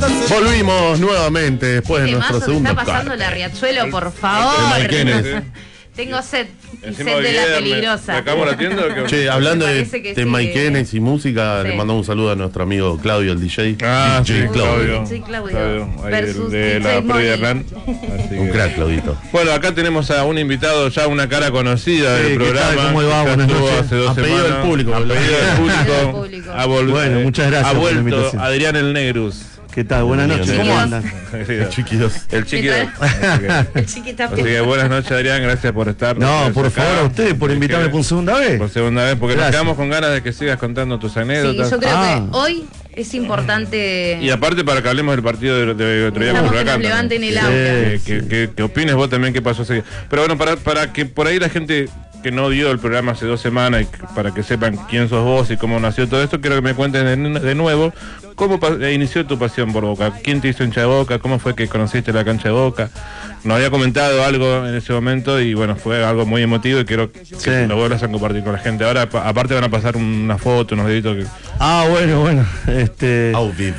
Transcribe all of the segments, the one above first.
Volvimos nuevamente después de nuestro segundo está pasando corte. la Riachuelo, por favor. Tengo sed. Encima Sed de la Guillermo, peligrosa. ¿sacamos la tienda o qué? Che, hablando Me de parece que Maiquenes y música, Sí. le mandamos un saludo a nuestro amigo Claudio, el DJ. Ah, DJ sí, Claudio. Sí, Claudio. Ahí Versus de DJ la Moni. previa Hernán. Así Un que- crack, Claudito. Bueno, acá tenemos a un invitado, ya una cara conocida Sí, del ¿qué programa. tal? ¿Cómo le va? Ya Buenas estuvo noches. hace 2 A pedido semanas. del público. A pedido del A pedido del público. público. Bueno, muchas gracias Ha por la vuelto invitación. Adrián el Negrus. ¿Qué tal? Buenas noches. ¿Cómo ¿Cómo andas? andan? Chiquitos. El chiquito. ¿Qué Así que- El chiquita Así que buenas noches, Adrián, gracias por estar. No, por acá. favor, a ustedes por invitarme por segunda vez. Por segunda vez, porque Gracias. nos quedamos con ganas de que sigas contando tus Sí, anécdotas. yo creo Ah. que hoy es importante Y aparte para que hablemos del partido de otro día con Necesitamos que Huracán. nos levanten el también. aula. Que opines vos también qué pasó ese día. Pero bueno, para que por ahí la gente que no vio el programa hace 2 semanas y para que sepan quién sos vos y cómo nació todo esto, quiero que me cuentes de nuevo cómo inició tu pasión por Boca. ¿Quién te hizo hincha de Boca? ¿Cómo fue que conociste la cancha de Boca? Nos había comentado algo en ese momento y bueno, fue algo muy emotivo y quiero que Sí. lo vuelvas a compartir con la gente. Ahora, aparte van a pasar una foto, unos deditos que... Ah, bueno. Au vivo.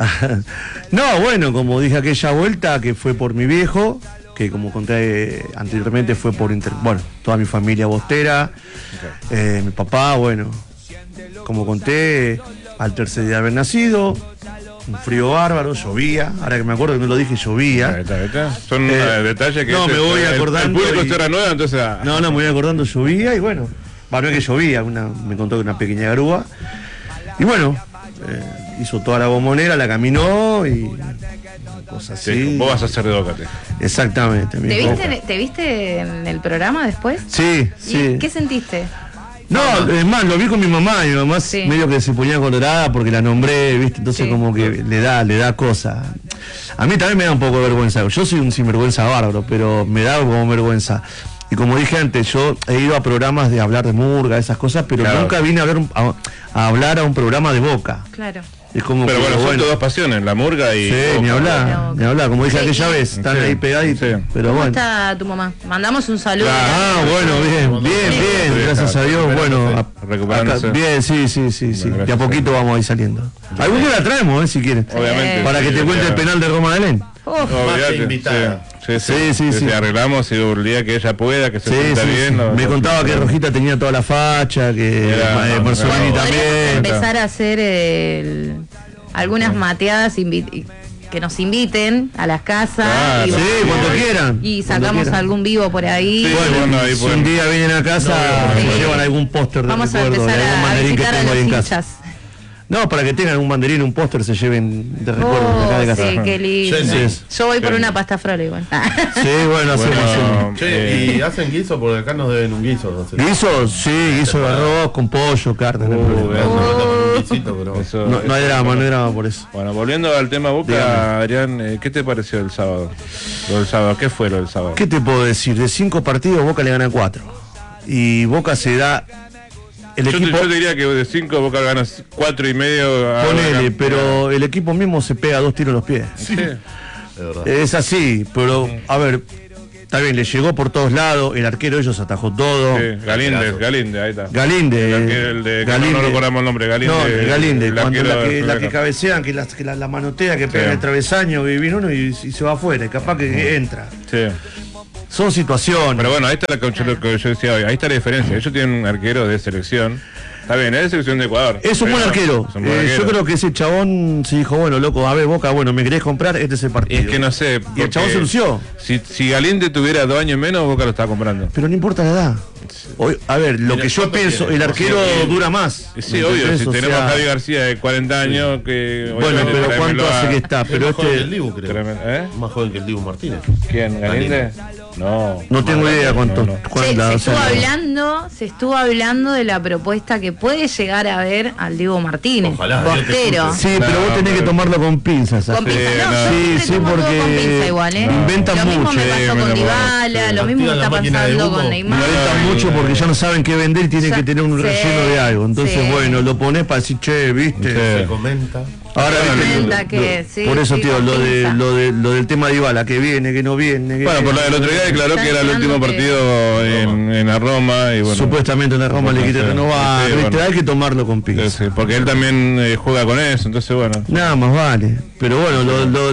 No, bueno, como dije aquella vuelta que fue por mi viejo, que como conté anteriormente fue por bueno, toda mi familia bostera, mi papá, bueno, como conté, al tercer día de haber nacido, un frío bárbaro, llovía, ahora que me acuerdo que no lo dije, llovía. Ahí está. Son detalles que... no, me voy acordando El público y- es hora nueva, entonces... No, me voy acordando, llovía y bueno, no es que llovía, me contó que una pequeña grúa. Y bueno, hizo toda la bombonera, la caminó y cosas así. Sí, vos vas a hacer de Boca. Exactamente. mi ¿Te Boca. viste en el programa después? Sí, ¿Y sí. qué sentiste? No, es más, lo vi con mi mamá Sí. medio que se ponía colorada porque la nombré, ¿viste? Entonces Sí. como que le da cosa. A mí también me da un poco de vergüenza. Yo soy un sinvergüenza bárbaro, pero me da como vergüenza. Y como dije antes, yo he ido a programas de hablar de murga, esas cosas, pero Claro. nunca vine a hablar a un programa de Boca. Claro. Es como Pero que, bueno, son tus dos pasiones, la murga y... Sí, Boca. ni hablar, como dije Sí, aquella y- vez, están Sí, ahí pegaditos. sí. Pero ¿Cómo bueno. está tu mamá? Mandamos un saludo. Ah, bueno, bien, Sí, gracias a Dios, bueno, recuperándose. bien, sí, Bueno, de a poquito vamos a ir saliendo. Algún día la traemos, si quieren, Obviamente. para que sí, te cuente el obviamente. penal de Roma de Lén. Uf, Olvídate, invitada. Sí. Arreglamos y el día que ella pueda, que se Sí, sienta sí, bien. sí. no- Me contaba que Rojita tenía toda la facha, que Marcelini no, también. empezar a hacer algunas mateadas que nos inviten a las casas Ah, y, sí, vamos, cuando quieran. y Cuando sacamos quieran. algún vivo por ahí. Sí, Bueno, bueno, ahí si pueden- un día vienen a casa, Sí. se llevan algún póster de Vamos a recuerdo, empezar de algún a banderín que visitar a tengo los ahí en casa. hinchas. No, para que tengan un banderín, un póster, se lleven de recuerdo de acá de casa. Sí, qué lindo. Sí. Yo voy por Sí. una pasta frola igual. Sí, bueno, hacemos Bueno, Che, y hacen guiso porque acá nos deben un guiso. No sé. guiso, sí, guiso de arroz con pollo, carne, no hay problema. Hace falta con un guisito, pero... eso- No hay drama por eso. Bueno, volviendo al tema Boca, Dígame. Adrián, ¿qué te pareció el sábado? Lo del sábado, ¿qué fue lo del sábado? ¿Qué te puedo decir? De 5 partidos Boca le gana 4. Y Boca se da el Yo equipo, te diría que de 5 Boca ganas 4,5. ponele, pero el equipo mismo se pega 2 tiros en los pies. Sí. De verdad. Es así, pero a ver, está bien, le llegó por todos lados, el arquero de ellos atajó todo. Sí, Galíndez, ahí está. Galinde, El de que no recordamos el nombre, Galíndez. No, el Galinde, el cuando arquero del la que Fluminense. cabecean, que la manotea, que pega en el travesaño, que viene uno y se va afuera, y capaz que entra. Sí. Son situaciones. Pero bueno, ahí está lo que yo decía hoy, ahí está la diferencia. Ellos tienen un arquero de selección. Está bien, es de selección de Ecuador. Es un buen pero arquero. es un buen arquero. Yo creo que ese chabón se dijo, bueno, loco, a ver, Boca, bueno, me querés comprar, este es el partido. Es que no sé. Y el chabón se lució. Si Galíndez tuviera 2 años menos, Boca lo estaba comprando. Pero no importa la edad. Hoy, a ver, lo Mira, que yo ¿cuánto pienso, tiene? el arquero dura más. Sí, ¿me obvio, entendés? si O tenemos sea, a Javi García de 40 años, que... Bueno, obviamente pero tráemelo ¿cuánto hace a- que está? Es Pero más joven que el este, Dibu, creo. ¿Eh? Más joven que el Dibu Martínez. ¿Quién? ¿Galíndez? No. no tengo idea cuánto. no. cuánta- Se o sea, estuvo hablando de la propuesta que puede llegar a ver al Diego Martínez, Ojalá, Dios te postero. escuche. Sí, pero vos tenés que tomarlo con pinzas. Con Afe. pinza, no, no. yo Sí, siempre sí, tomo todo porque con pinza igual, ¿eh? inventan Lo mismo mucho, me pasó me con lo Dybala, sí. lo mismo Activan está la máquina de pasando humo. con Neymar. Inventan mucho porque ya no saben qué vender y tienen Ya, que tener un sí, relleno de algo. Entonces, sí. bueno, lo pones para decir, che, viste. Se comenta. Ahora Comenta que sí, por eso, sí, tío, lo compensa. del tema de Dybala, que viene, que no viene. Que Bueno, por viene. la del otro día declaró que era el último partido en la Roma y bueno. Supuestamente en la Roma le quiere Sí, renovar, sí, ¿viste? bueno. Hay que tomarlo con Sí, pinzas. sí, porque él también juega con eso, entonces bueno. Nada más vale. Pero bueno,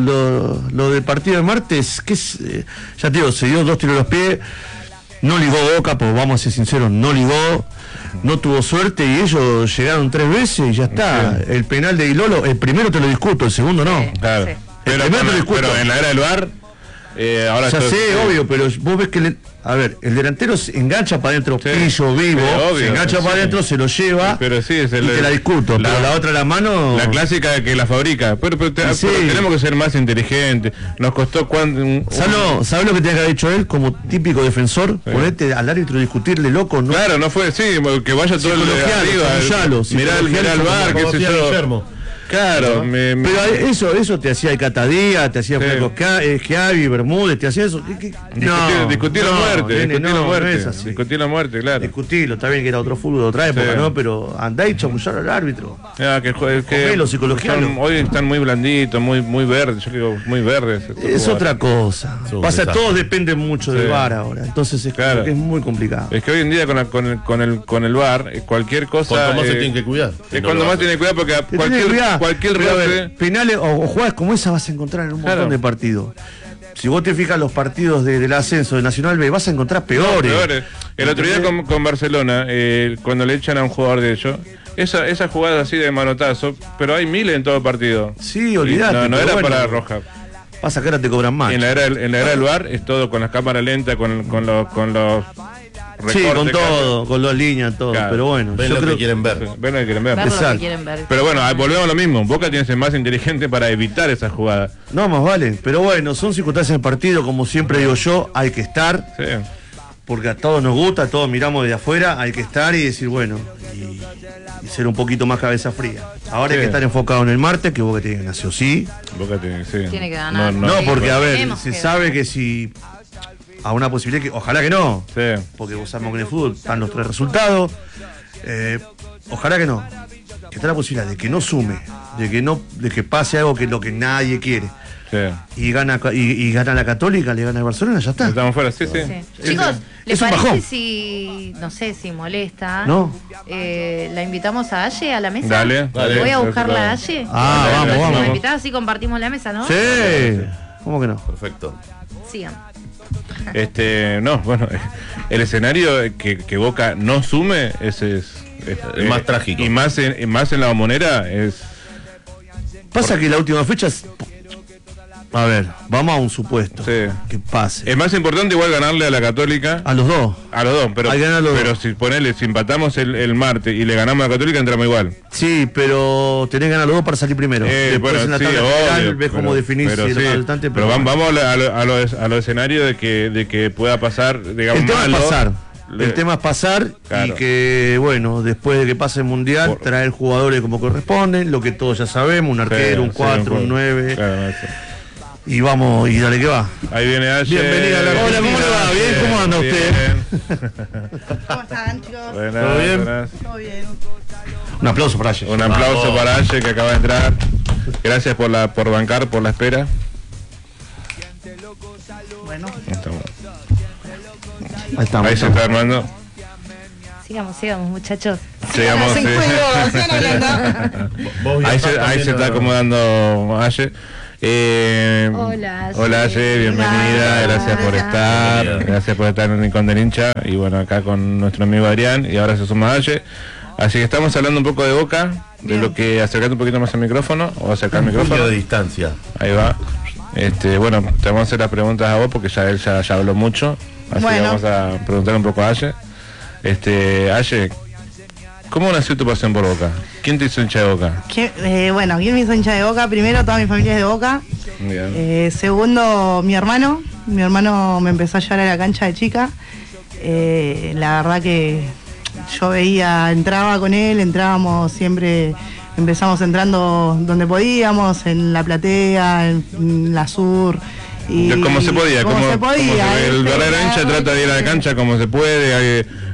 lo del partido de martes, que es, ya te digo, se dio 2 tiros a los pies, no ligó Boca, pues vamos a ser sinceros, no ligó, no tuvo suerte y ellos llegaron 3 veces y ya está. Sí. El penal de Ilolo, el primero te lo discuto, el segundo no. Sí. Claro. Sí. Pero, El primero te discuto. pero en la era del VAR, ahora Ya esto- sé, obvio, pero vos ves que a ver, el delantero se engancha para adentro, Sí. pillo vivo, Sí, obvio, se engancha sí. para adentro, se lo lleva Pero sí, es y te la discuto, pero la otra la mano. La clásica que la fabrica. Pero Sí. tenemos que ser más inteligentes. Nos costó ¿Sabes lo que tenía que haber dicho él como típico defensor? Ponete al árbitro y discutirle, loco, ¿no? Claro, no fue, sí, que vaya todo el de Psicologialo, arriba. psicologialo, Mirá el VAR, qué Como sé hacía yo. Guillermo. Claro, Pero eso te hacía el Catadía, te hacía Sí. Schiavi, Bermúdez, te hacía eso. discutir la muerte, nene, discutir la no muerte, es así. discutir la muerte, claro. Discutirlo, está bien que era otro fútbol de otra época, Sí. ¿no? Pero andá y chamullar al árbitro. Que psicologialo. hoy están muy blanditos, muy verdes, yo digo, muy verdes. Es otra cosa. Es un Pasa, desastre. todos dependen mucho del Sí. VAR ahora. Entonces es, Claro. es muy complicado. Es que hoy en día con el VAR, cualquier cosa. Cuanto más se tienen que cuidar. Es cuando más tiene que cuidar porque Te tenés que cuidar. cualquier Pero, a ver, roce. penales o jugadas como esa vas a encontrar en un montón Claro. de partidos. Si vos te fijas los partidos del ascenso de Nacional B, vas a encontrar peores. Peores. El otro día con Barcelona, cuando le echan a un jugador de ellos, esa jugada así de manotazo, pero hay miles en todo el partido. Sí, olvidate. No pero era bueno, para roja. Pasa que ahora te cobran más. En la era del VAR es todo con las cámaras lentas, con los Sí, con recortes, todo, con las líneas, todo. Claro. Pero bueno, Ven yo lo creo que quieren ver. Ven lo que quieren ver. Ver lo que Exacto. quieren ver. Pero bueno, volvemos a lo mismo. Boca tiene que ser más inteligente para evitar esas jugadas. No, más vale. Pero bueno, son circunstancias del partido, como siempre digo yo, hay que estar, Sí. porque a todos nos gusta, a todos miramos desde afuera, hay que estar y decir, bueno, y ser un poquito más cabeza fría. Ahora hay Sí. que estar enfocado en el martes, que Boca tiene que nació sí. Boca tiene, sí. Tiene que ganar. No, Sí, porque a ver, tenemos se que sabe ganar. que si a una posibilidad que, ojalá que no, Sí. porque vos sabemos que en el fútbol están los 3 resultados, ojalá que no, que está la posibilidad de que no sume, de que pase algo que lo que nadie quiere. Sí. Y gana la Católica, le gana el Barcelona, ya está. Estamos fuera, sí. Sí. Chicos, ¿les Es un parece bajón. si, no sé, si molesta? No. ¿La invitamos a Aye a la mesa? Dale, dale. Voy a buscarla a Aye. Ah, Dale, vamos, La vamos. invitada, así compartimos la mesa, ¿no? Sí, ¿cómo que no? Perfecto. Sigan. No, bueno, el escenario que Boca no sume, ese es El más trágico. Y más en la Bombonera es. Pasa que la última fecha es... A ver, vamos a un supuesto. Sí. Que pase. Es más importante igual ganarle a la Católica. A los dos. A los dos, pero, Hay que ganar a los pero dos. si empatamos el martes y le ganamos a la Católica, entramos igual. Sí, pero tenés que ganar los dos para salir primero. Después Bueno, en la sí, tabla obvio, general ves cómo definís pero si sí, el resultante. pero vamos a los escenarios de que pueda pasar, digamos, El tema es malo. pasar. El tema es pasar Claro. y que, bueno, después de que pase el mundial, Por- traer jugadores como corresponden, lo que todos ya sabemos, un arquero, un 4, un 9, Claro, eso. y vamos, y dale que va. Ahí viene Aye. Bienvenida a la Hola, ¿cómo le va? Bien, ¿cómo anda usted? ¿Cómo están, chicos? Buenas, ¿Todo bien? buenas. Todo bien. Un aplauso para ella. Un aplauso Vamos. para Aye que acaba de entrar. Gracias por bancar, por la espera. Bueno, Ahí estamos. Ahí se está armando. Sigamos, muchachos. Llegamos, hacen sí. juego, sigan hablando. Vos Ahí viajás se también está a- acomodando Aye. Hola, Aye. Hola Aye, bienvenida, gracias por estar, Bienvenida. gracias por estar en el Rincón del Hincha y bueno, acá con nuestro amigo Adrián y ahora se suma Aye. Así que estamos hablando un poco de Boca, de lo que acercarte un poquito más al micrófono o acercar el Un micrófono. poquito de distancia. Ahí va. Bueno, te vamos a hacer las preguntas a vos porque ya él ya habló mucho, así que Bueno. vamos a preguntar un poco a Aye. Aye, ¿cómo nació tu pasión por Boca? ¿Quién te hizo hincha de Boca? Bueno, ¿quién me hizo hincha de Boca? Primero, toda mi familia es de Boca. Bien. Segundo, mi hermano. Mi hermano me empezó a llevar a la cancha de chica. La verdad que yo entraba con él, entrábamos siempre, empezamos entrando donde podíamos, en la platea, en la sur. Y Como se podía, como se podía. el verdadero hincha trata de ir a la cancha como se puede,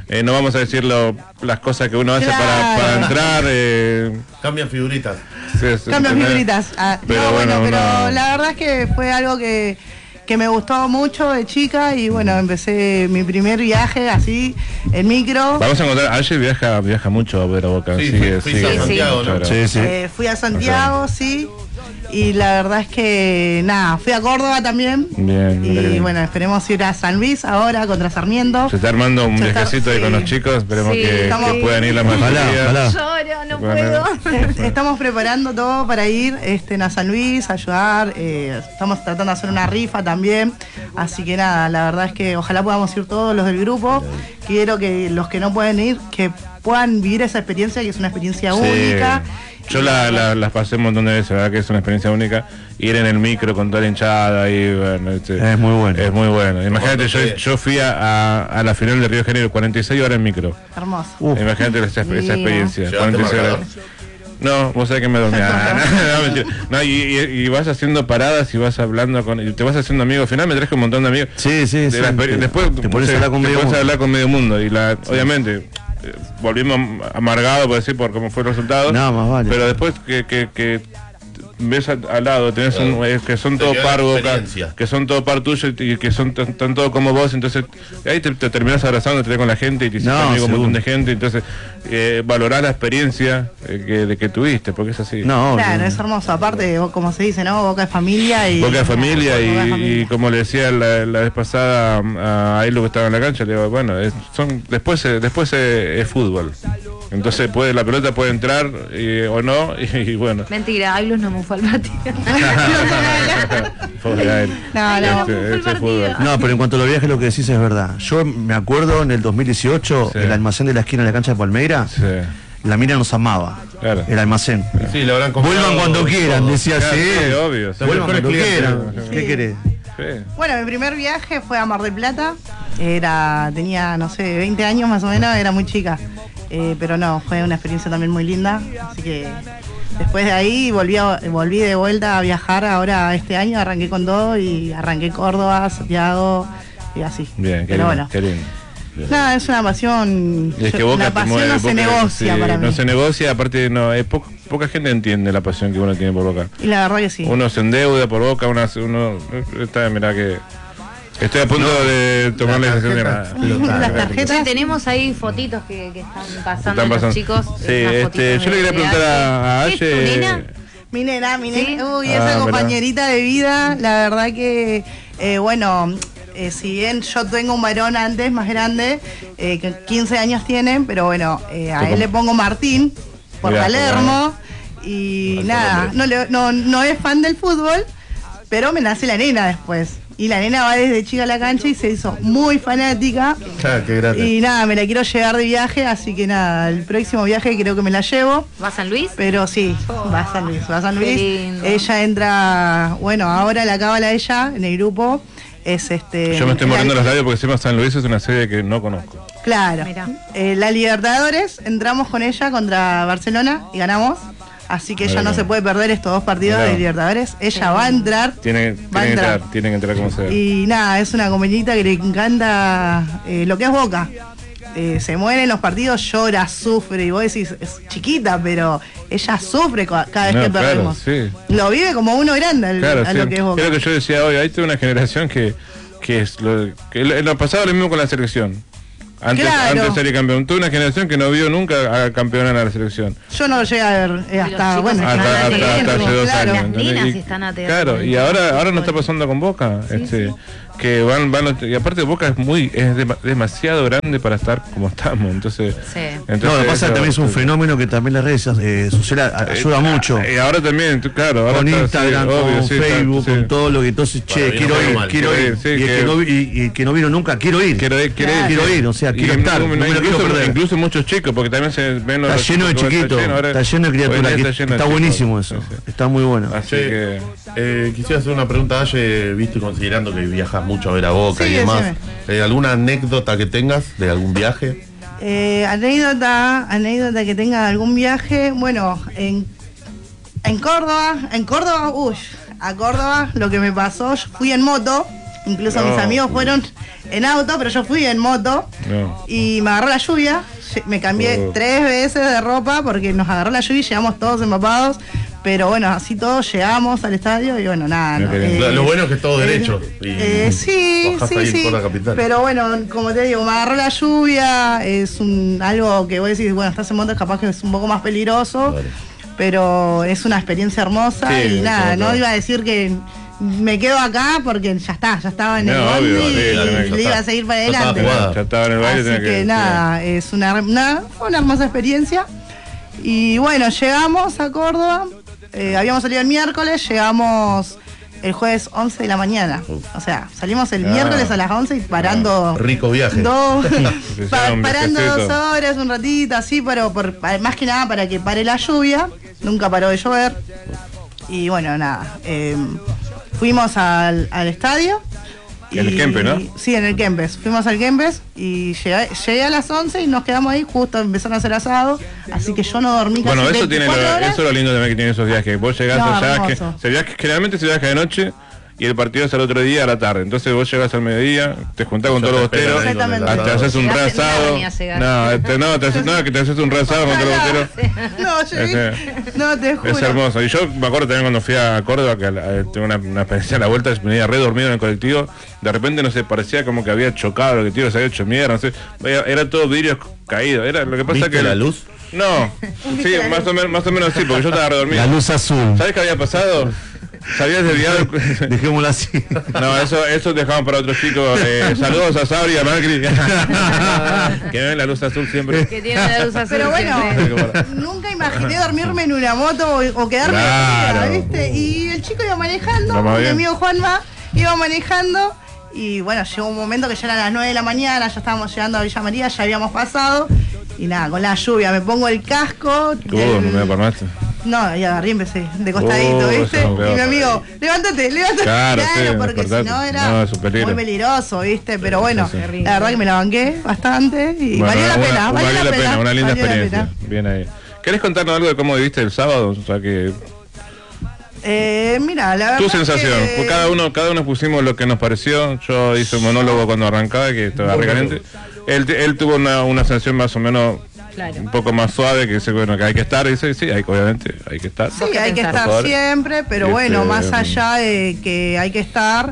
no vamos a decir las cosas que uno hace Claro. para entrar. Cambian figuritas. Cambian figuritas. Pero no, bueno, pero uno- la verdad es que fue algo que me gustó mucho de chica y bueno, empecé mi primer viaje así, en micro. Vamos a encontrar, Ayer viaja mucho a ver a Boca. Sí, sigue, fui sigue. a Santiago, ¿no? Claro. Sí, sí. Fui a Santiago, sí. Y la verdad es que nada, fui a Córdoba también. Bien, mira qué Y bien. bueno, esperemos ir a San Luis ahora contra Sarmiento. Se está armando un Se está- viajecito ahí con sí. los chicos, esperemos Sí, que estamos- puedan ir la Ojalá, mayoría. ojalá. Lloro, no Bueno. puedo. Estamos preparando todo para ir a San Luis, ayudar. Estamos tratando de hacer una rifa también. Así que nada, la verdad es que ojalá podamos ir todos los del grupo. Quiero que los que no pueden ir, que puedan vivir esa experiencia, que es una experiencia Sí. única. Yo las pasé un montón de veces, la verdad que es una experiencia única. Ir en el micro con toda la hinchada y bueno, Es muy bueno. Es muy bueno. Imagínate, Cuando yo fui a la final de Río de Janeiro, 46 horas en micro. Hermoso. Imagínate esa Divino. experiencia. ¿Llevaste 46 horas. marcador? No, vos sabés que me dormía. No, mentira. No, y vas haciendo paradas y vas hablando y te vas haciendo amigos. Al final me traje un montón de amigos. Sí, sí, De sí. la después te pones a hablar con te medio pones a mundo. hablar con medio mundo y obviamente volvimos amargados por decir por cómo fue el resultado. No, más vale. Pero después que ves al lado, tenés que son Te todos queda par Boca, experiencia. que son todos par tuyo y que son tan todos como vos, entonces ahí te terminás abrazándote con la gente y te hiciste No, amigo con un montón de seguro. gente, entonces valorás la experiencia de que tuviste, porque es así. No, Claro, no. es hermoso. Aparte, como se dice, ¿no? Boca de familia y. Boca de familia Boca de y familia. como le decía la vez pasada a él lo que estaba en la cancha, le digo, bueno, después es fútbol. Entonces la pelota puede entrar o no y bueno. Mentira, Ailus no me fue al partido. Pobre a él. No, no. Este fútbol. No, pero en cuanto a los viajes, lo que decís es verdad. Yo me acuerdo en el 2018, Sí. el almacén de la esquina de la cancha de Palmeira, Sí. la mina nos amaba. Claro. El almacén. Sí, le habrán comprado Vuelvan cuando quieran, todo. decía Claro, así. sí, obvio, sí. Vuelvan Mejores cuando clientes. quieran. ¿Qué Sí. querés? Sí. Bueno, mi primer viaje fue a Mar del Plata. Tenía, no sé, 20 años más o menos, era muy chica. Pero no, fue una experiencia también muy linda. Así que después de ahí volví de vuelta a viajar. Ahora este año arranqué con todo y arranqué Córdoba, Santiago y así. Bien, qué pero lindo, bueno, qué lindo. nada, es una pasión. Y es que Boca La te pasión mueve, no se Boca, negocia sí, para mí. no se negocia, aparte no, poca gente entiende la pasión que uno tiene por Boca. Y la verdad que sí. Uno se endeuda por Boca, uno está, mirá que estoy a punto de tomar la decisión de tarjetas. nada. Las tarjetas. Sí, tenemos ahí fotitos que están pasando Están pasando. los chicos. Sí, unas fotitos yo le quería de preguntar a Aye. ¿Es tu Aye. nena? Mi nena, ¿Sí? uy, Ah, esa mirá. compañerita de vida, la verdad que, bueno, si bien yo tengo un varón antes, más grande, que 15 años tienen, pero bueno, a él le pongo Martín, por Mirá, Palermo, y Alto nada, nombre. no es fan del fútbol, pero me nace la nena después. Y la nena va desde chica a la cancha y se hizo muy fanática. Ah, qué grande. Y nada, me la quiero llevar de viaje, así que nada, el próximo viaje creo que me la llevo. ¿Va a San Luis? Pero sí, va a San Luis, va a San Qué Luis. lindo. Ella entra, bueno, ahora la cábala ella en el grupo. Es Yo me estoy mordiendo los labios porque encima San Luis es una serie que no conozco. Claro. Mirá. La Libertadores, entramos con ella contra Barcelona y ganamos. Así que ella Mirá. no se puede perder estos 2 partidos Mirá. de Libertadores. Ella va a entrar. Tienen Va a que entrar. entrar como sea. Y nada, es una compañerita que le encanta lo que es Boca. Se muere en los partidos, llora, sufre. Y vos decís, es chiquita, pero ella sufre cada vez No, que claro, perdemos. sí. Lo vive como uno grande Claro, a sí. lo que es Boca. Es lo que yo decía hoy, hay toda una generación que en lo pasado lo mismo con la selección. Antes Claro. de ser campeón. Toda una generación que no vio nunca a campeona en la selección. Yo no lo llegué a ver los hasta, chicos bueno, están Hasta atentos, hace 2 claro. años. Las ¿entendés? nenas Y- están atentas. Claro, y ahora no está pasando con Boca. Sí. Que van y aparte Boca es demasiado grande para estar como estamos. Entonces, Sí. No, lo que pasa es que también es un fenómeno que también las redes sociales ayuda mucho. Y ahora también, claro. Ahora Con está, Instagram, sí, obvio, con sí, Facebook, está, sí. con todo lo que entonces, che, Bueno, quiero bien, ir, mal. quiero ir. Sí, y que- el que no vino nunca, quiero ir. Quiero ir, o sea, Y quiero estar, no me lo quiero incluso, perder. incluso muchos chicos, porque también se ven los Está lleno de chicos, chiquitos, está lleno de criaturas. hoy día Está, lleno de chicos. buenísimo eso, Sí, sí. está muy bueno. Así Che, que quisiera hacer una pregunta, Aye, viste, considerando que viajas mucho a ver a Boca Sí, y demás. decime. ¿Alguna anécdota que tengas de algún viaje? Anécdota que tenga de algún viaje. Bueno, en Córdoba, a Córdoba lo que me pasó, yo fui en moto Incluso No. mis amigos fueron en auto, pero yo fui en moto. No. Y me agarró la lluvia. Me cambié 3 veces de ropa porque nos agarró la lluvia y llegamos todos empapados. Pero bueno, así todos llegamos al estadio y bueno, nada. Mira no, qué bien. Lo bueno es que es todo derecho. Sí, bajás sí, ahí sí. por la capital. Pero bueno, como te digo, me agarró la lluvia. Es algo que vos decís, bueno, estás en moto, capaz que es un poco más peligroso. Vale. Pero es una experiencia hermosa Sí, y nada, como no todo. iba a decir que me quedo acá porque ya estaba en el No, bondi obvio, sí, y ya le iba está. a seguir para Ya estaba adelante. jugada. Ya estaba en el baile. Así tenía que nada, es fue una hermosa experiencia. Y bueno, llegamos a Córdoba, habíamos salido el miércoles, llegamos el jueves 11 de la mañana. O sea, salimos el miércoles a las 11 y parando Rico viaje. Un parando viajecito. 2 horas, un ratito, así, pero más que nada para que pare la lluvia. Nunca paró de llover. Y bueno, nada. Fuimos al estadio. En el Kempes, ¿no? Sí, en el Kempes. Fuimos al Kempes y llegué a las 11 y nos quedamos ahí. Justo empezaron a hacer asado. Así que yo no dormí casi Bueno, eso tiene 24 horas. eso es lo lindo también que tiene esos viajes. Vos llegás No, allá, hermoso. generalmente se viaja de noche y el partido es al otro día a la tarde. Entonces vos llegás al mediodía, te juntás con Ya todos los te esperan bosteros, ahí con el Exactamente. te asado. haces un Llegaste en rasado. Narnia, llegaste. Que te haces un rasado con todos los bosteros. No, llegué. No, te juro. Es hermoso. Y yo me acuerdo también cuando fui a Córdoba, que tengo una experiencia a la vuelta, venía re dormido en el colectivo. De repente, no sé, parecía como que había chocado el colectivo, se había hecho mierda, no sé. Era todo vidrio caído. Lo que pasa ¿Viste que la luz? No, sí, más o menos sí, porque yo estaba re dormido. La luz azul. ¿Sabes qué había pasado? Se había desviado. Dejémosla así. No, eso dejamos para otros chicos. Saludos a Sabri y a Macri. Que ven la luz azul siempre. Que tiene la luz azul. Pero bueno, siempre. nunca imaginé dormirme en una moto o quedarme Claro. dormida, ¿viste? Y el chico iba manejando, Vamos mi bien. amigo Juanma iba manejando y bueno, llegó un momento que ya eran las 9 de la mañana, ya estábamos llegando a Villa María, ya habíamos pasado y nada, con la lluvia me pongo el casco. No me palmaste. No, y agarré y empecé de costadito, ¿viste? eso es peor. Y mi amigo, levántate. Claro, sí, porque si despertate. no era No, es un peligro. muy peligroso, ¿viste? Pero bueno, Sí, sí. la verdad que me la banqué bastante y Bueno, valió la pena, valió la pena, una linda valió la experiencia. pena. Bien ahí. ¿Querés contarnos algo de cómo viviste el sábado? O sea que Mira, la verdad tu sensación, que- pues cada uno pusimos lo que nos pareció. Yo hice un monólogo cuando arrancaba, que estaba re caliente. Él tuvo una sensación más o menos Claro. un poco más suave, que dice, bueno, que hay que estar. Dice, sí, obviamente hay que estar. Sí, hay que pensás? estar Por favor. siempre, pero Este, bueno, más allá de que hay que estar,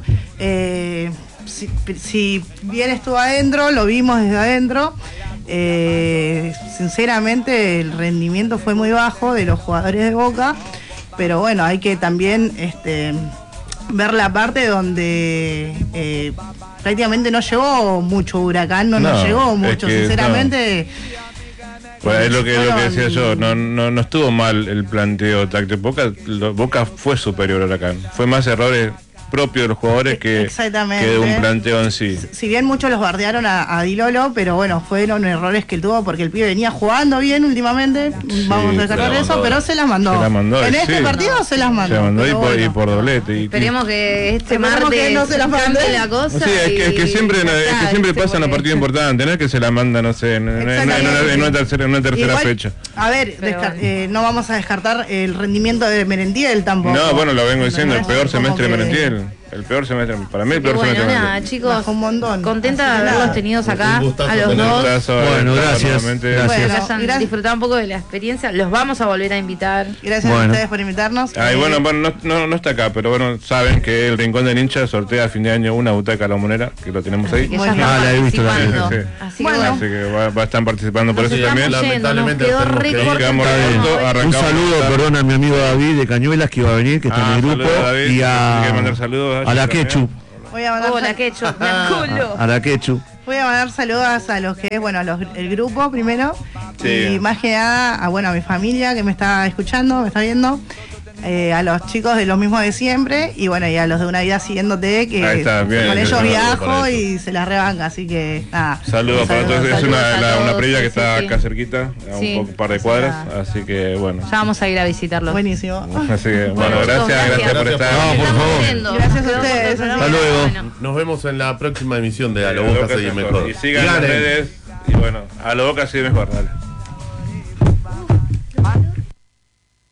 si bien estuvo adentro, lo vimos desde adentro, sinceramente el rendimiento fue muy bajo de los jugadores de Boca, pero bueno, hay que también ver la parte donde prácticamente no llegó mucho Huracán, no nos No, llegó es mucho, que sinceramente. Bueno, es lo que Fueron- decía yo, no estuvo mal el planteo táctico. Boca fue superior a Huracán. Fue más errores propios de los jugadores que Exactamente. de un planteo en sí. Si bien muchos los bardearon a Di Lolo, pero bueno, fueron errores que él tuvo porque el pibe venía jugando bien últimamente. Vamos a descartar se la eso, mandó. pero se las mandó. Se las mandó, En sí. este partido se las mandó. Se mandó pero y bueno. por doblete. Esperemos que este Esperemos martes que no se la mande. cambie la cosa. Sí, es que siempre, y ya es que está, siempre ¿viste? pasan los Porque- partidos importantes, no es que se la manda, no sé, en una tercera Igual, fecha. A ver, Pero bueno. no vamos a descartar el rendimiento de Merentiel tampoco. No, bueno, lo vengo diciendo, el No, peor como semestre de que- Merentiel. El peor semestre, para mí el Y peor bueno, semestre de nada, Merentiel. chicos, Bajó un montón. contenta de Así que haberlos nada. tenidos acá, Un gustazo a los tenerlos. dos. Un abrazo, Bueno, gracias. nuevamente. Gracias. Que Bueno, hayan gracias. disfrutado un poco de la experiencia. Los vamos a volver a invitar. Gracias a Bueno. ustedes por invitarnos. Ay, bueno, no está acá, pero bueno, saben que el Rincón del Hincha sortea a fin de año una butaca a la monera, que lo tenemos ahí. Que Muy ya bien. están Ah, la he visto participando. también. Sí. Así que Bueno. bueno. Así que va a estar participando por Nos eso estamos también. yendo, nos Lamentablemente quedó tenemos re que ir. corto Quedamos el corto, programa hoy. arrancamos. Un saludo, perdón, a mi amigo David de Cañuelas que iba a venir, que está en el grupo, saludos, David. y Quiere mandar saludos a la también. Quechu. Voy a mandar Hola, Quecho, me culo. A la Quechu. Voy a mandar saludos a los que es, bueno, el grupo primero. Sí. Y más que nada a mi familia que me está escuchando, me está viendo. A los chicos de los mismos de siempre. Y bueno, y a los de Una Vida Siguiéndote, que Ahí está, bien, con un ellos saludo viajo para ellos. y se las rebanca. Así que nada. Saludos para todos. Es saludos a una todos, previa que sí, está sí. acá cerquita, a Sí. un par de cuadras, así que bueno. Ya vamos a ir a visitarlos. Buenísimo. Así que bueno, chicos, gracias por estar. No, por favor. Gracias a ustedes. Hasta luego. Nos vemos en la próxima emisión de A lo Boca Boca sigue sigue mejor. Y sigan las Ganen. redes. Y bueno, a lo Boca sigue mejor, dale.